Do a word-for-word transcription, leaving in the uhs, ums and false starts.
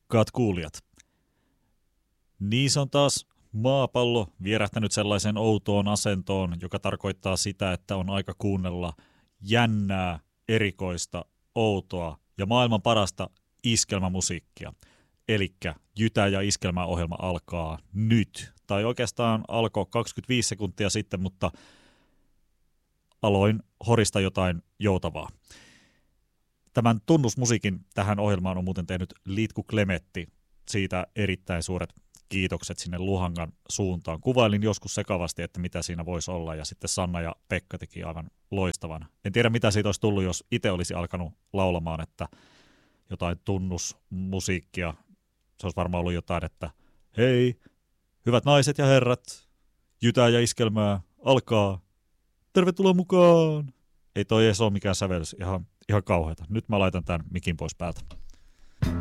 Rakkaat kuulijat, niissä on taas maapallo vierähtänyt sellaiseen outoon asentoon, joka tarkoittaa sitä, että on aika kuunnella jännää, erikoista, outoa ja maailman parasta iskelmämusiikkia. Elikkä Jytä ja iskelmäohjelma alkaa nyt. Tai oikeastaan alkoi kaksikymmentäviisi sekuntia sitten, mutta aloin horista jotain joutavaa. Tämän tunnusmusiikin tähän ohjelmaan on muuten tehnyt Liitku Klemetti. Siitä erittäin suuret kiitokset sinne Luhangan suuntaan. Kuvailin joskus sekavasti, että mitä siinä voisi olla, ja sitten Sanna ja Pekka teki aivan loistavan. En tiedä, mitä siitä olisi tullut, jos itse olisi alkanut laulamaan, että jotain tunnusmusiikkia. Se olisi varmaan ollut jotain, että hei, hyvät naiset ja herrat, Jytää ja iskelmää alkaa. Tervetuloa mukaan. Ei toi edes ole mikään sävellys, ihan, ihan kauheata. Nyt mä laitan tämän mikin pois päältä.